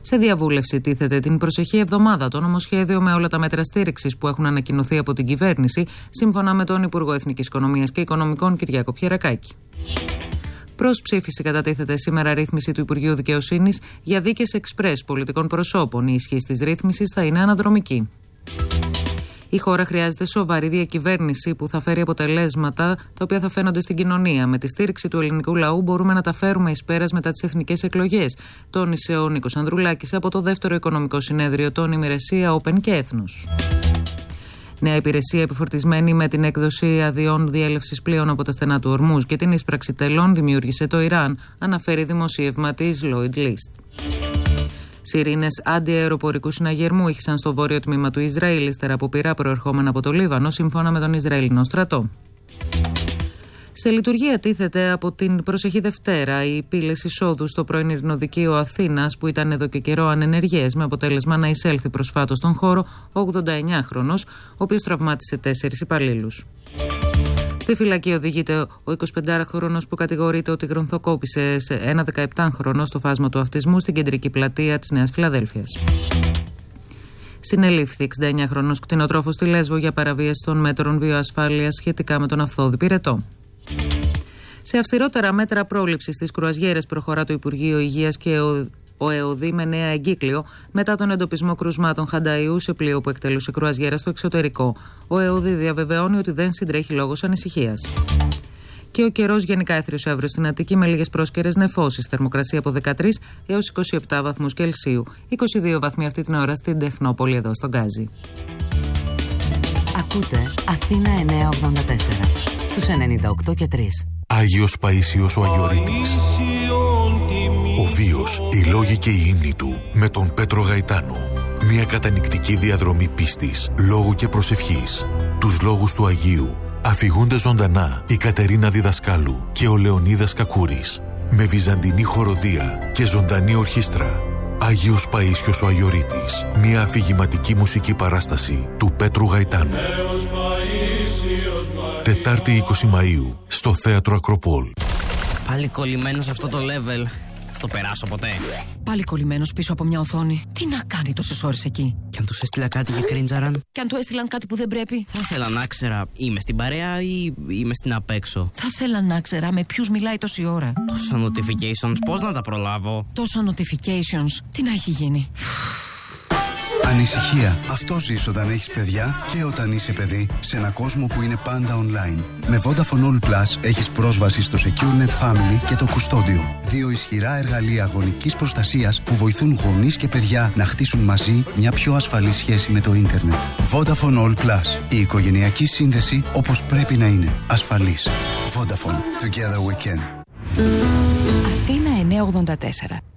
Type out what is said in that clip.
Σε διαβούλευση τίθεται την προσεχή εβδομάδα το νομοσχέδιο με όλα τα μέτρα στήριξης που έχουν ανακοινωθεί από την κυβέρνηση, σύμφωνα με τον Υπουργό Εθνικής Οικονομίας και Οικονομικών Κυριάκο Πιερακάκη. Προς ψήφιση κατατίθεται σήμερα ρύθμιση του Υπουργείου Δικαιοσύνης για δίκες εξπρές πολιτικών προσώπων. Η ισχύς της ρύθμισης θα είναι αναδρομική. Η χώρα χρειάζεται σοβαρή διακυβέρνηση που θα φέρει αποτελέσματα τα οποία θα φαίνονται στην κοινωνία. Με τη στήριξη του ελληνικού λαού μπορούμε να τα φέρουμε εις πέρας μετά τις εθνικές εκλογές, τόνισε ο Νίκος Ανδρουλάκης από το δεύτερο Οικονομικό Συνέδριο των Ημερεσία Open και Έθνος. Νέα υπηρεσία επιφορτισμένη με την έκδοση αδειών διέλευσης πλοίων από τα στενά του Ορμούζ και την ίσπραξη τελών δημιούργησε το Ιράν, αναφέρει δημοσίευμα της Lloyd List. Σιρήνες αντιαεροπορικού συναγερμού ήχησαν στο βόρειο τμήμα του Ισραήλ, ύστερα από πυρά προερχόμενα από το Λίβανο, σύμφωνα με τον Ισραηλινό στρατό. Σε λειτουργία τίθεται από την προσεχή Δευτέρα οι πύλες εισόδου στο πρώην Ειρηνοδικείο Αθήνας, που ήταν εδώ και καιρό ανενεργές, με αποτέλεσμα να εισέλθει προσφάτως στον χώρο ο 89χρονος, ο οποίος τραυμάτισε 4 υπαλλήλους. Στη φυλακή οδηγείται ο 25χρονος που κατηγορείται ότι γρονθοκόπησε σε ένα 17χρονο στο φάσμα του αυτισμού στην κεντρική πλατεία της Νέας Φιλαδέλφειας. Συνελήφθη 69χρονος κτηνοτρόφος στη Λέσβο για παραβίαση των μέτρων βιοασφάλειας σχετικά με τον αυθόδη πυρετό. Σε αυστηρότερα μέτρα πρόληψης στις κρουαζιέρες προχωρά το Υπουργείο Υγείας και ο ΕΟΔΗ με νέα εγκύκλιο μετά τον εντοπισμό κρουσμάτων χανταϊού σε πλοίο που εκτελούσε κρουαζιέρα στο εξωτερικό. Ο ΕΟΔΗ διαβεβαιώνει ότι δεν συντρέχει λόγος ανησυχίας. Και ο καιρός γενικά έθριος αύριο στην Αττική με λίγες πρόσκαιρες νεφώσεις. Θερμοκρασία από 13 έως 27 βαθμούς Κελσίου. 22 βαθμοί αυτή την ώρα στην Τεχνόπολη εδώ στον Γκάζι. Ακούτε Αθήνα 984 στους 98 και 3. Άγιος Παΐσιος ο Αγιορείτης. Ο βίος, οι λόγοι και η ύμνη του με τον Πέτρο Γαϊτάνο. Μια κατανυκτική διαδρομή πίστης, λόγου και προσευχής. Τους λόγους του Αγίου αφηγούνται ζωντανά η Κατερίνα Διδασκάλου και ο Λεωνίδας Κακούρης. Με βυζαντινή χοροδία και ζωντανή ορχήστρα. Άγιος Παΐσιος ο Αγιορείτης. Μια αφηγηματική μουσική παράσταση του Πέτρου Γαϊτάνου. Τετάρτη 20 Μαΐου στο Θέατρο Ακροπόλ. Πάλι κολλημένος σε αυτό το level. Θα το περάσω ποτέ. Πάλι κολλημένος πίσω από μια οθόνη. Τι να κάνει τόσες ώρες εκεί? Κι αν τους έστειλα κάτι και κρίντζαραν. Κι αν του έστειλαν κάτι που δεν πρέπει. Θα ήθελα να ξέρα, είμαι στην παρέα ή είμαι στην απέξω. Θα ήθελα να ξέρα με ποιους μιλάει τόση ώρα. Τόσα notifications, πώς να τα προλάβω? Τόσα notifications, τι να έχει γίνει? Ανησυχία. Αυτό ζεις όταν έχεις παιδιά και όταν είσαι παιδί σε ένα κόσμο που είναι πάντα online. Με Vodafone All Plus έχεις πρόσβαση στο SecureNet Family και το Κουστόντιο. 2 ισχυρά εργαλεία γονικής προστασίας που βοηθούν γονείς και παιδιά να χτίσουν μαζί μια πιο ασφαλή σχέση με το ίντερνετ. Vodafone All Plus. Η οικογενειακή σύνδεση όπως πρέπει να είναι. Ασφαλής. Vodafone. Together we can. Αθήνα 984.